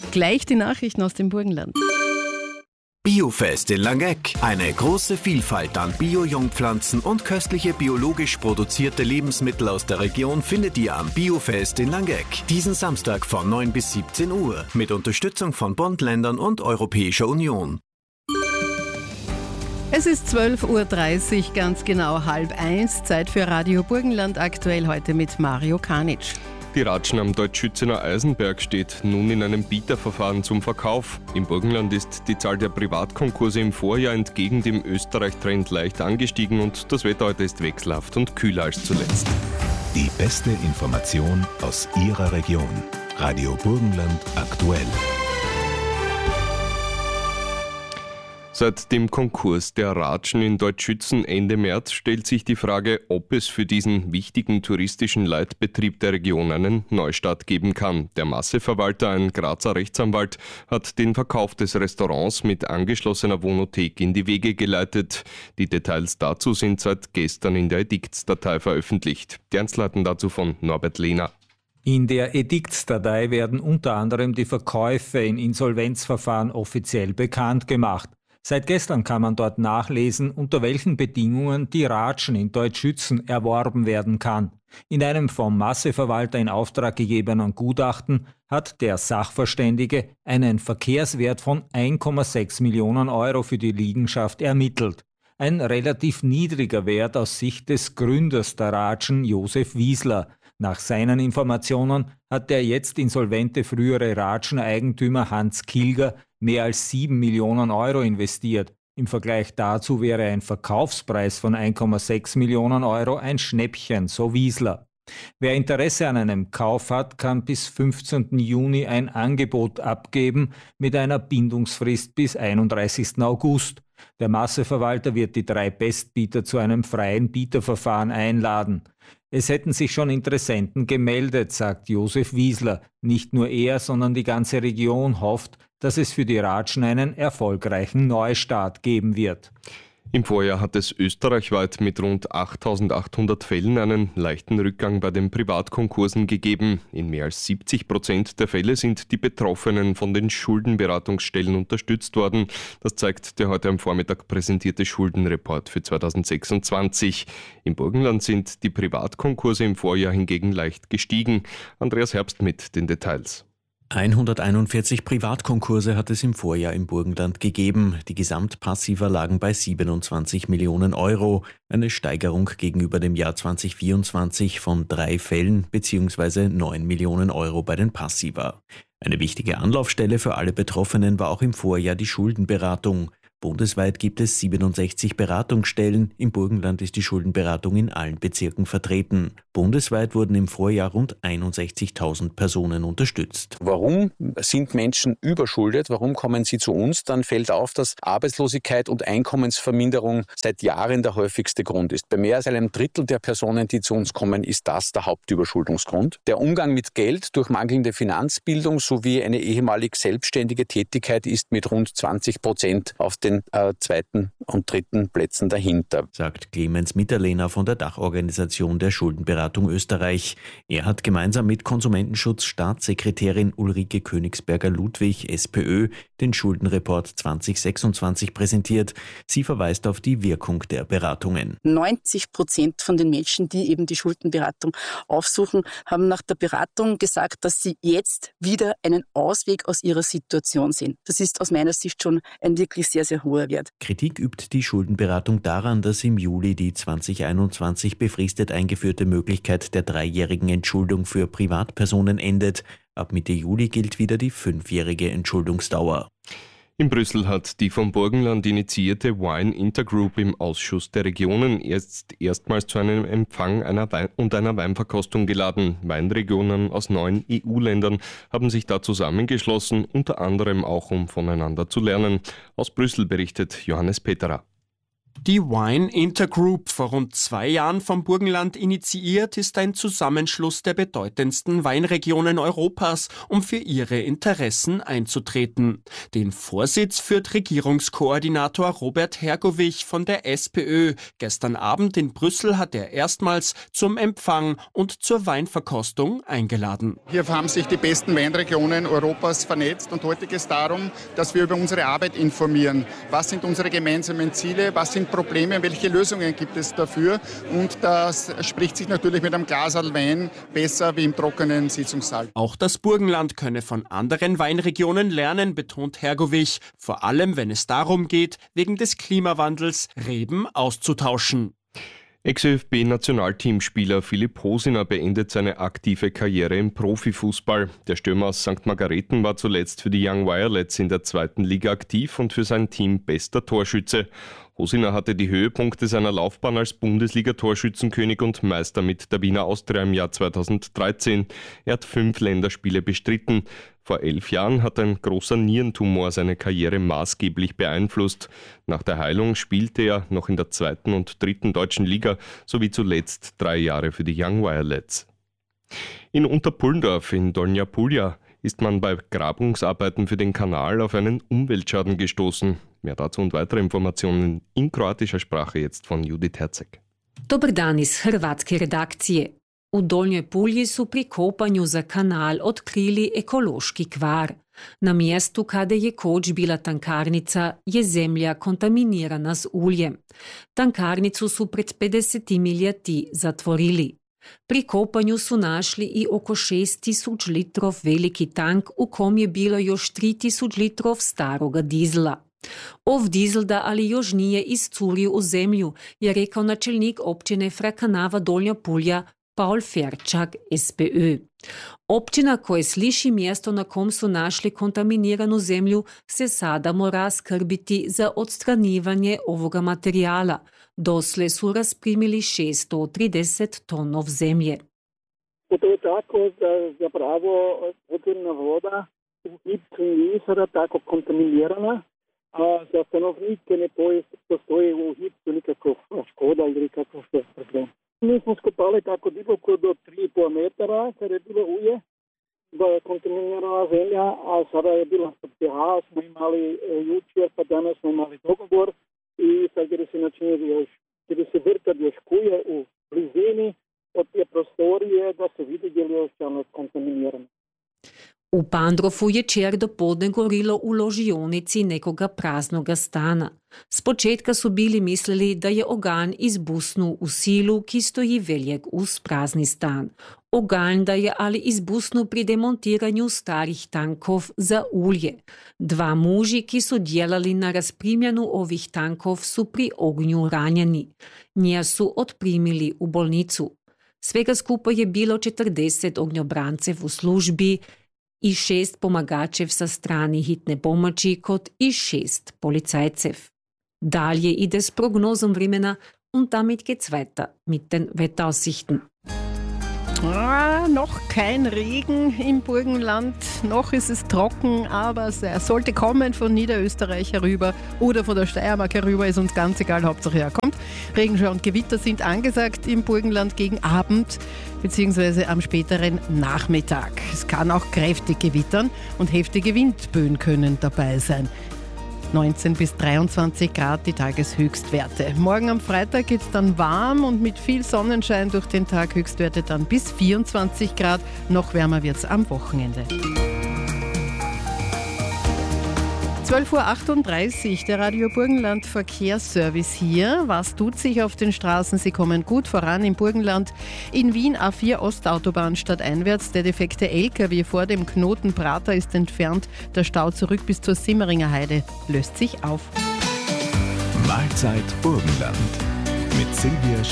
Gleich die Nachrichten aus dem Burgenland. Biofest in Langeck. Eine große Vielfalt an Bio-Jungpflanzen und köstliche biologisch produzierte Lebensmittel aus der Region findet ihr am Biofest in Langeck. Diesen Samstag von 9 bis 17 Uhr mit Unterstützung von Bund, Ländern und Europäischer Union. Es ist 12.30 Uhr, ganz genau 12:30. Zeit für Radio Burgenland, aktuell heute mit Mario Kanitsch. Die Ratschen am Deutschschützener Eisenberg steht nun in einem Bieterverfahren zum Verkauf. Im Burgenland ist die Zahl der Privatkonkurse im Vorjahr entgegen dem Österreich-Trend leicht angestiegen und das Wetter heute ist wechselhaft und kühler als zuletzt. Die beste Information aus Ihrer Region. Radio Burgenland aktuell. Seit dem Konkurs der Ratschen in Deutschschützen Ende März stellt sich die Frage, ob es für diesen wichtigen touristischen Leitbetrieb der Region einen Neustart geben kann. Der Masseverwalter, ein Grazer Rechtsanwalt, hat den Verkauf des Restaurants mit angeschlossener Wohnothek in die Wege geleitet. Die Details dazu sind seit gestern in der Ediktsdatei veröffentlicht. Die Einzelheiten dazu von Norbert Lehner. In der Ediktsdatei werden unter anderem die Verkäufe in Insolvenzverfahren offiziell bekannt gemacht. Seit gestern kann man dort nachlesen, unter welchen Bedingungen die Ratschen in Deutschschützen erworben werden kann. In einem vom Masseverwalter in Auftrag gegebenen Gutachten hat der Sachverständige einen Verkehrswert von 1,6 Millionen Euro für die Liegenschaft ermittelt. Ein relativ niedriger Wert aus Sicht des Gründers der Ratschen, Josef Wiesler. Nach seinen Informationen hat der jetzt insolvente frühere Ratschen-Eigentümer Hans Kilger mehr als 7 Millionen Euro investiert. Im Vergleich dazu wäre ein Verkaufspreis von 1,6 Millionen Euro ein Schnäppchen, so Wiesler. Wer Interesse an einem Kauf hat, kann bis 15. Juni ein Angebot abgeben mit einer Bindungsfrist bis 31. August. Der Masseverwalter wird die 3 Bestbieter zu einem freien Bieterverfahren einladen. Es hätten sich schon Interessenten gemeldet, sagt Josef Wiesler. Nicht nur er, sondern die ganze Region hofft, dass es für die Ratschen einen erfolgreichen Neustart geben wird. Im Vorjahr hat es österreichweit mit rund 8.800 Fällen einen leichten Rückgang bei den Privatkonkursen gegeben. In mehr als 70% der Fälle sind die Betroffenen von den Schuldenberatungsstellen unterstützt worden. Das zeigt der heute am Vormittag präsentierte Schuldenreport für 2026. Im Burgenland sind die Privatkonkurse im Vorjahr hingegen leicht gestiegen. Andreas Herbst mit den Details. 141 Privatkonkurse hat es im Vorjahr im Burgenland gegeben. Die Gesamtpassiva lagen bei 27 Millionen Euro. Eine Steigerung gegenüber dem Jahr 2024 von 3 Fällen bzw. 9 Millionen Euro bei den Passiva. Eine wichtige Anlaufstelle für alle Betroffenen war auch im Vorjahr die Schuldenberatung. Bundesweit gibt es 67 Beratungsstellen. Im Burgenland ist die Schuldenberatung in allen Bezirken vertreten. Bundesweit wurden im Vorjahr rund 61.000 Personen unterstützt. Warum sind Menschen überschuldet? Warum kommen sie zu uns? Dann fällt auf, dass Arbeitslosigkeit und Einkommensverminderung seit Jahren der häufigste Grund ist. Bei mehr als einem Drittel der Personen, die zu uns kommen, ist das der Hauptüberschuldungsgrund. Der Umgang mit Geld durch mangelnde Finanzbildung sowie eine ehemalig selbstständige Tätigkeit ist mit rund 20% auf den zweiten und dritten Plätzen dahinter, sagt Clemens Mitterlehner von der Dachorganisation der Schuldenberatung Österreich. Er hat gemeinsam mit Konsumentenschutz-Staatssekretärin Ulrike Königsberger-Ludwig, SPÖ, den Schuldenreport 2026 präsentiert. Sie verweist auf die Wirkung der Beratungen. 90% von den Menschen, die eben die Schuldenberatung aufsuchen, haben nach der Beratung gesagt, dass sie jetzt wieder einen Ausweg aus ihrer Situation sehen. Das ist aus meiner Sicht schon ein wirklich sehr, sehr hoher Wert. Kritik übt die Schuldenberatung daran, dass im Juli die 2021 befristet eingeführte Möglichkeit der 3-jährigen Entschuldung für Privatpersonen endet. Ab Mitte Juli gilt wieder die 5-jährige Entschuldungsdauer. In Brüssel hat die vom Burgenland initiierte Wine Intergroup im Ausschuss der Regionen erstmals zu einem Empfang einer Weinverkostung geladen. Weinregionen aus 9 EU-Ländern haben sich da zusammengeschlossen, unter anderem auch um voneinander zu lernen. Aus Brüssel berichtet Johannes Peterer. Die Wine Intergroup, vor rund 2 Jahren vom Burgenland initiiert, ist ein Zusammenschluss der bedeutendsten Weinregionen Europas, um für ihre Interessen einzutreten. Den Vorsitz führt Regierungskoordinator Robert Hergovich von der SPÖ. Gestern Abend in Brüssel hat er erstmals zum Empfang und zur Weinverkostung eingeladen. Hier haben sich die besten Weinregionen Europas vernetzt und heute geht es darum, dass wir über unsere Arbeit informieren. Was sind unsere gemeinsamen Ziele? Was sind Probleme, welche Lösungen gibt es dafür? Und das spricht sich natürlich mit einem Glaserl Wein besser wie im trockenen Sitzungssaal. Auch das Burgenland könne von anderen Weinregionen lernen, betont Hergovich, vor allem wenn es darum geht, wegen des Klimawandels Reben auszutauschen. Ex-ÖFB-Nationalteamspieler Philipp Hosiner beendet seine aktive Karriere im Profifußball. Der Stürmer aus St. Margarethen war zuletzt für die Young Violets in der 2. Liga aktiv und für sein Team bester Torschütze. Hosiner hatte die Höhepunkte seiner Laufbahn als Bundesliga-Torschützenkönig und Meister mit der Wiener Austria im Jahr 2013. Er hat 5 Länderspiele bestritten. Vor 11 Jahren hat ein großer Nierentumor seine Karriere maßgeblich beeinflusst. Nach der Heilung spielte er noch in der 2. und 3. deutschen Liga sowie zuletzt 3 Jahre für die Young Violets. In Unterpullendorf in Dolnja Pulja ist man bei Grabungsarbeiten für den Kanal auf einen Umweltschaden gestoßen. Mehr dazu und weitere Informationen in kroatischer Sprache jetzt von Judith Herzeg. Dobar dan iz hrvatske redakcije. U Donjoj Pulji su pri kopanju za kanal otkrili ekološki kvar. Na mjestu kada je koč bila tankarnica je zemlja kontaminirana s uljem. Tankarnicu su pred 50 ljeti zatvorili. Pri kopanju su našli i oko 6000 litrov veliki tank u kom je bilo još 3000 litrov staroga dizela. Ov dizel da ali još nije iscurio u zemlju, je rekao načelnik općine Frakanava Donja Pulja Paul Ferčak, SPÖ. Općina koja sliši mjesto na kom su našli kontaminiranu zemlju se sada mora skrbiti za odstranivanje ovoga materijala. Doslej su rasprimili 630 tonov zemlje. To je tako da zapravo podzemna voda u Hipcu jezera tako kontaminirana, a za stanovnike ne postoji u Hipcu nikakva škoda ili nikakav problem. Mi smo skopali tako duboko do 3,5 metara, kada je bilo uje, kontaminirana zemlja, a sada je bila pH, smo imali jučer, pa danas smo imali dogovor i sad gdje se načinili još, gdje se vrta dješkuje u blizini od te prostorije da se vidi gdje je još kontaminirano. U Pandrofu je čer dopodne gorilo u ložionici nekoga praznoga stana. Spočetka su bili mislili da je oganj izbusnul v silu, ki stoji veljek uz prazni stan. Oganj da je ali izbusnul pri demontiranju starih tankov za ulje. 2 muži, ki su djelali na razprimljanju ovih tankov, su pri ognju ranjeni. Nje su odprimili u bolnicu. Svega skupaj je bilo 40 ognjobrancev v službi i 6 pomagačev sa strani hitne pomoči kot i 6 policajcev. Dalje ide s prognozom vremena und damit geht's weiter mit den Wetteraussichten. Noch kein Regen im Burgenland, noch ist es trocken, aber er sollte kommen von Niederösterreich herüber oder von der Steiermark herüber, ist uns ganz egal, Hauptsache er kommt. Regenschauer und Gewitter sind angesagt im Burgenland gegen Abend bzw. am späteren Nachmittag. Es kann auch kräftig gewittern und heftige Windböen können dabei sein. 19 bis 23 Grad die Tageshöchstwerte. Morgen am Freitag geht es dann warm und mit viel Sonnenschein durch den Tag, Höchstwerte dann bis 24 Grad. Noch wärmer wird es am Wochenende. 12:38 Uhr, der Radio Burgenland Verkehrsservice hier. Was tut sich auf den Straßen? Sie kommen gut voran im Burgenland. In Wien A4 Ostautobahn stadteinwärts. Der defekte LKW vor dem Knoten Prater ist entfernt. Der Stau zurück bis zur Simmeringer Heide löst sich auf. Mahlzeit Burgenland mit Silvia